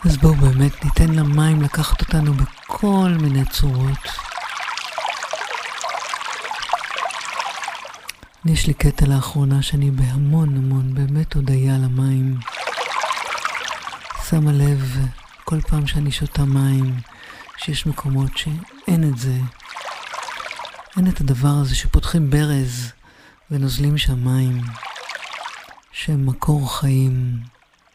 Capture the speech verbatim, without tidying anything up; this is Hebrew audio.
אז בואו באמת ניתן למים לקחת אותנו בכל מיני צורות. יש לי קטע לאחרונה שאני בהמון המון באמת הודיה למים. שמה לב כל פעם שאני שותה מים שיש מקומות שאין את זה. אין את הדבר הזה שפותחים ברז ונוזלים שם מים שהם מקור חיים.